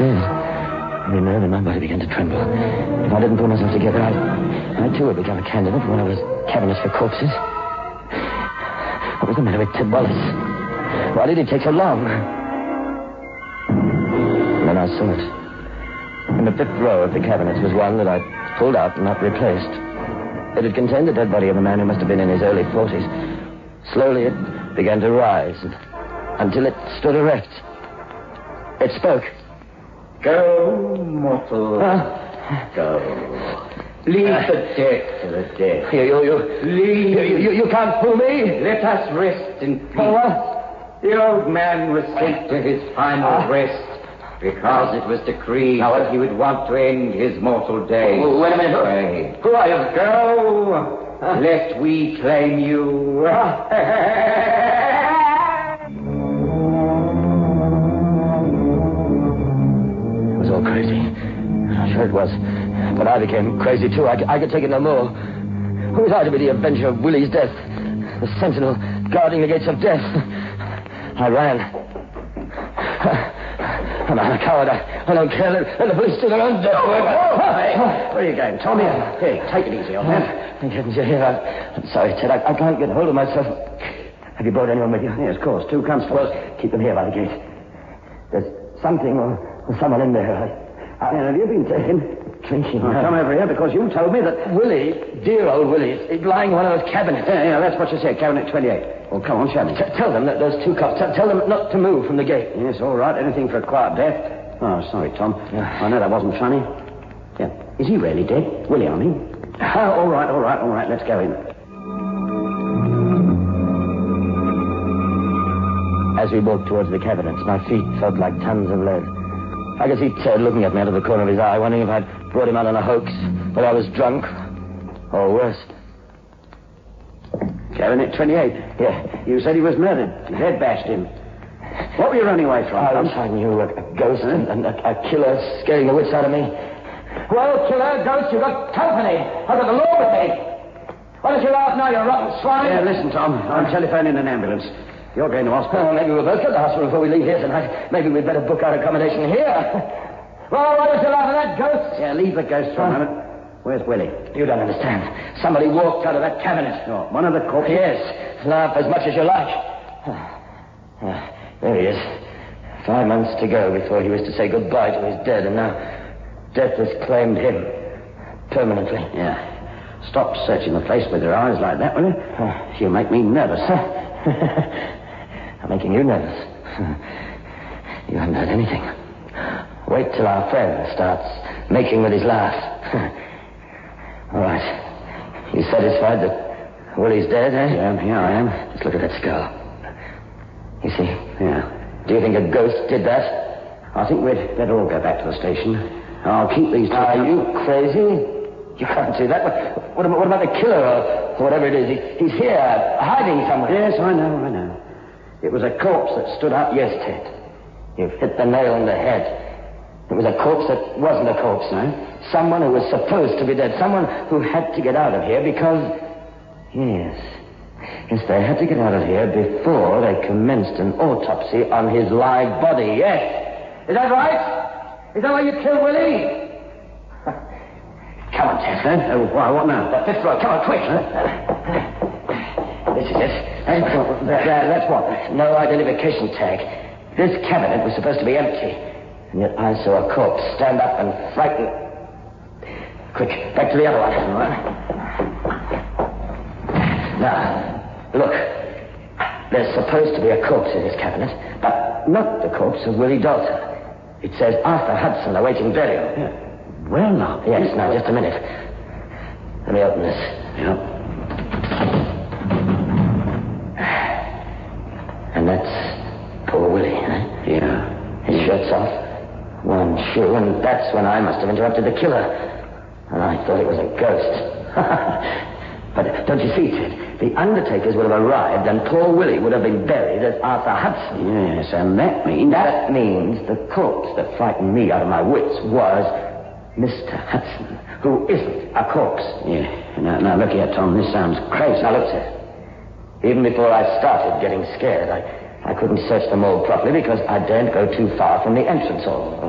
scared. Every nerve in my body began to tremble. If I didn't pull myself together, I too would become a candidate for one of those cabinets for corpses. What was the matter with Ted Wallace? Why did it take so long? And then I saw it. In the fifth row of the cabinets was one that I pulled out and not replaced. It had contained the dead body of a man who must have been in his early 40s. Slowly it began to rise until it stood erect. It spoke. Go, mortal. Go. Leave the dead to the dead. You can't fool me. Let us rest in peace. The old man was sent to his final rest because it was decreed that he would want to end his mortal days. Wait a minute. Who are you? Go, lest we claim you. It was all crazy. I'm sure it was. But I became crazy, too. I could take it no more. Who was I to be the avenger of Willie's death? The sentinel guarding the gates of death. I ran. I'm a coward. I don't care. Let the police do their own death. Hey, where are you going, Tom? Here, take it easy, old man. Thank heavens you're here. I'm sorry, Ted. I can't get hold of myself. Have you brought anyone with you? Yes, of course. 2 constables. Well, keep them here by the gate. There's something or someone in there. Have you been taken? Drinking. I've come over here because you told me that... Willie, dear old Willie, is lying in one of those cabinets. Yeah, that's what you said, cabinet 28. Well, come on, show me. Tell them that those 2 cops. Tell them not to move from the gate. Yes, all right. Anything for a quiet death. Oh, sorry, Tom. I know that wasn't funny. Yeah. Is he really dead? Willie, I mean. Oh, all right. Let's go in. As we walked towards the cabinets, my feet felt like tons of lead. I could see Ted looking at me out of the corner of his eye, wondering if I'd brought him out on a hoax, that I was drunk, or worse. Cabinet 28. Yeah. You said he was murdered. His head bashed in. What were you running away from? I wish I knew a ghost and a killer scaring the wits out of me. Well, killer, ghost, you've got company. I've got the law with me. Why don't you laugh now, you rotten swine? Yeah, listen, Tom. I'm telephoning an ambulance. You're going to hospital. Well, maybe we'll both go to the hospital before we leave here tonight. Maybe we'd better book our accommodation here. Well, why don't you laugh at that ghost? Yeah, leave the ghost for a moment. Where's Willie? You don't understand. Somebody walked out of that cabinet. Oh, one of the corpses? Yes. Laugh as much as you like. There he is. 5 months to go before he was to say goodbye to his dead, and now death has claimed him permanently. Yeah. Stop searching the place with your eyes like that, will you? You make me nervous. I'm making you nervous. You haven't heard anything. Wait till our friend starts making with his laugh. All right. You satisfied that Willie's dead, eh? Yeah, I am. Just look at that skull. You see? Yeah. Do you think a ghost did that? I think we'd better all go back to the station. I'll keep these 2. Are you crazy? You can't do that. What about the killer or whatever it is? He's here, hiding somewhere. Yes, I know. It was a corpse that stood up. Yes, Ted. You've hit the nail on the head. It was a corpse that wasn't a corpse. No? Someone who was supposed to be dead. Someone who had to get out of here because... Yes, they had to get out of here before they commenced an autopsy on his live body. Yes. Is that right? Is that why you killed Willie? Come on, Ted. What now? The 5th row. Come on, quick. This is it. That's what? No identification tag. This cabinet was supposed to be empty. And yet I saw a corpse stand up and frighten... Quick, back to the other one. All right. Now, look. There's supposed to be a corpse in this cabinet, but not the corpse of Willie Dalton. It says Arthur Hudson awaiting burial. Yeah. Well, now. Yes, now, just a minute. Let me open this. Yeah. And that's poor Willie, eh? Yeah. His shirt's off, one shoe, and that's when I must have interrupted the killer. And I thought it was a ghost. But don't you see, Ted? The undertakers would have arrived, and poor Willie would have been buried as Arthur Hudson. Yes, and that means... That means the corpse that frightened me out of my wits was Mr. Hudson, who isn't a corpse. Yeah. Now, look here, Tom. This sounds crazy. Now, look, Ted. Even before I started getting scared, I couldn't search the mold properly because I daren't go too far from the entrance hall.